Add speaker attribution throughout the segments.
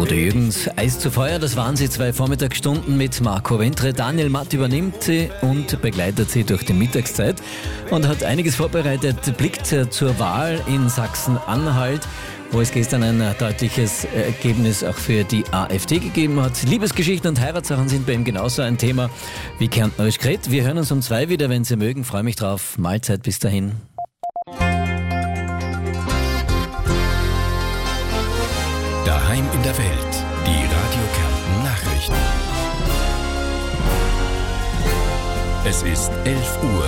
Speaker 1: oder Jürgens Eis zu Feuer, das waren sie 2 Vormittagsstunden mit Marco Ventre. Daniel Matt übernimmt sie und begleitet sie durch die Mittagszeit und hat einiges vorbereitet. Blickt zur Wahl in Sachsen-Anhalt, wo es gestern ein deutliches Ergebnis auch für die AfD gegeben hat. Liebesgeschichten und Heiratssachen sind bei ihm genauso ein Thema wie Kärntnerisch Kret. Wir hören uns um 2 wieder, wenn Sie mögen. Freue mich drauf. Mahlzeit bis dahin.
Speaker 2: Daheim in der Welt, die Radio Kärnten Nachrichten. Es ist 11 Uhr.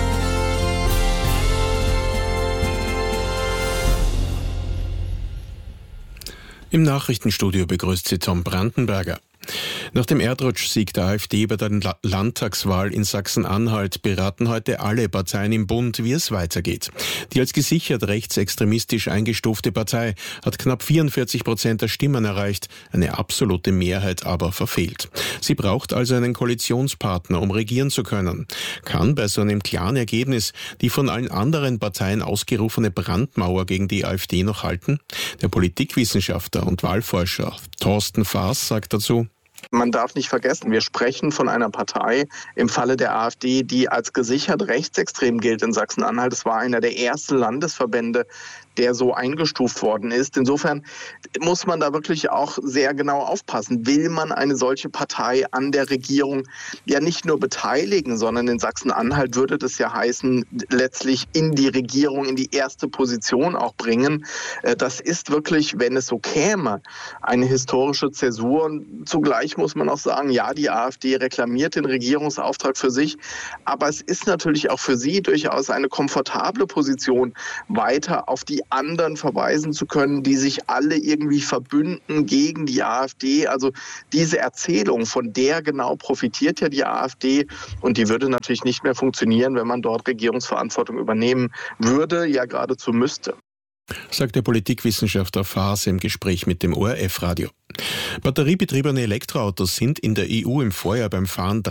Speaker 3: Im Nachrichtenstudio begrüßt Sie Tom Brandenberger. Nach dem Erdrutschsieg der AfD bei der Landtagswahl in Sachsen-Anhalt beraten heute alle Parteien im Bund, wie es weitergeht. Die als gesichert rechtsextremistisch eingestufte Partei hat knapp 44% der Stimmen erreicht, eine absolute Mehrheit aber verfehlt. Sie braucht also einen Koalitionspartner, um regieren zu können. Kann bei so einem klaren Ergebnis die von allen anderen Parteien ausgerufene Brandmauer gegen die AfD noch halten? Der Politikwissenschaftler und Wahlforscher Thorsten Faas sagt dazu:
Speaker 4: Man darf nicht vergessen, wir sprechen von einer Partei im Falle der AfD, die als gesichert rechtsextrem gilt in Sachsen-Anhalt. Es war einer der ersten Landesverbände, der so eingestuft worden ist. Insofern muss man da wirklich auch sehr genau aufpassen. Will man eine solche Partei an der Regierung ja nicht nur beteiligen, sondern in Sachsen-Anhalt würde das ja heißen, letztlich in die Regierung, in die erste Position auch bringen. Das ist wirklich, wenn es so käme, eine historische Zäsur. Und zugleich muss man auch sagen, ja, die AfD reklamiert den Regierungsauftrag für sich, aber es ist natürlich auch für sie durchaus eine komfortable Position, weiter auf die anderen verweisen zu können, die sich alle irgendwie verbünden gegen die AfD. Also diese Erzählung, von der genau profitiert ja die AfD, und die würde natürlich nicht mehr funktionieren, wenn man dort Regierungsverantwortung übernehmen würde, ja geradezu müsste.
Speaker 3: Sagt der Politikwissenschaftler Faas im Gespräch mit dem ORF-Radio. Batteriebetriebene Elektroautos sind in der EU im Vorjahr beim Fahren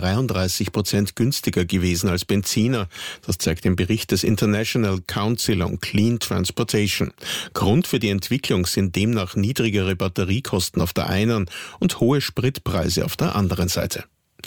Speaker 3: 33% günstiger gewesen als Benziner. Das zeigt ein Bericht des International Council on Clean Transportation. Grund für die Entwicklung sind demnach niedrigere Batteriekosten auf der einen und hohe Spritpreise auf der anderen Seite.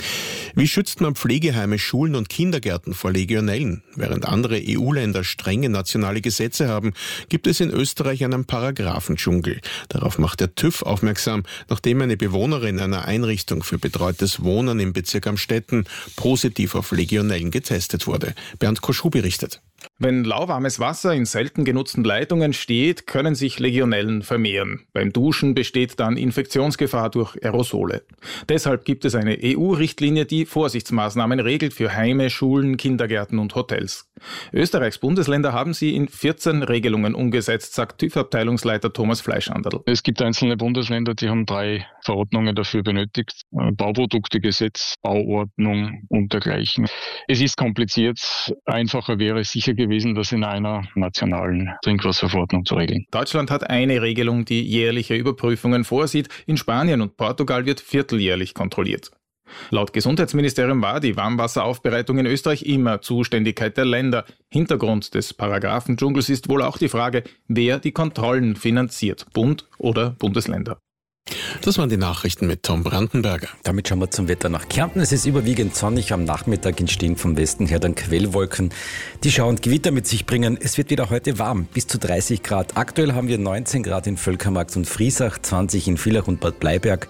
Speaker 3: Wie schützt man Pflegeheime, Schulen und Kindergärten vor Legionellen? Während andere EU-Länder strenge nationale Gesetze haben, gibt es in Österreich einen Paragraphendschungel. Darauf macht der TÜV aufmerksam, nachdem eine Bewohnerin einer Einrichtung für betreutes Wohnen im Bezirk Amstetten positiv auf Legionellen getestet wurde. Bernd Koschuh berichtet.
Speaker 5: Wenn lauwarmes Wasser in selten genutzten Leitungen steht, können sich Legionellen vermehren. Beim Duschen besteht dann Infektionsgefahr durch Aerosole. Deshalb gibt es eine EU-Richtlinie, die Vorsichtsmaßnahmen regelt für Heime, Schulen, Kindergärten und Hotels. Österreichs Bundesländer haben sie in 14 Regelungen umgesetzt, sagt TÜV-Abteilungsleiter Thomas Fleischhandl.
Speaker 6: Es gibt einzelne Bundesländer, die haben 3 Verordnungen dafür benötigt. Bauproduktegesetz, Bauordnung und dergleichen. Es ist kompliziert. Einfacher wäre sicher gewesen, das in einer nationalen Trinkwasserverordnung zu regeln.
Speaker 5: Deutschland hat eine Regelung, die jährliche Überprüfungen vorsieht. In Spanien und Portugal wird vierteljährlich kontrolliert. Laut Gesundheitsministerium war die Warmwasseraufbereitung in Österreich immer Zuständigkeit der Länder. Hintergrund des Paragraphendschungels ist wohl auch die Frage, wer die Kontrollen finanziert, Bund oder Bundesländer.
Speaker 3: Das waren die Nachrichten mit Tom Brandenberger.
Speaker 1: Damit schauen wir zum Wetter nach Kärnten. Es ist überwiegend sonnig. Am Nachmittag entstehen vom Westen her dann Quellwolken, die Schau und Gewitter mit sich bringen. Es wird wieder heute warm, bis zu 30 Grad. Aktuell haben wir 19 Grad in Völkermarkt und Friesach, 20 in Villach und Bad Bleiberg,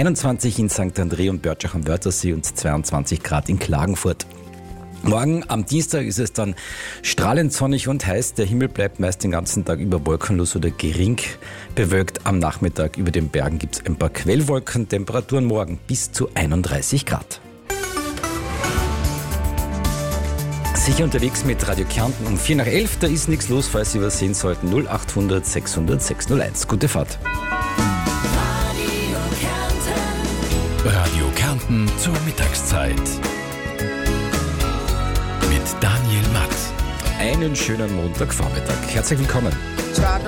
Speaker 1: 21 in St. André und Börtschach am Wörthersee und 22 Grad in Klagenfurt. Morgen am Dienstag ist es dann strahlend sonnig und heiß. Der Himmel bleibt meist den ganzen Tag über wolkenlos oder gering bewölkt. Am Nachmittag über den Bergen gibt es ein paar Quellwolken. Temperaturen morgen bis zu 31 Grad. Sicher unterwegs mit Radio Kärnten um 11:04. Da ist nichts los, falls Sie was sehen sollten. 0800 600 601. Gute Fahrt.
Speaker 2: Radio Kärnten zur Mittagszeit. Mit Daniel Matt.
Speaker 1: Einen schönen Montagvormittag. Herzlich willkommen.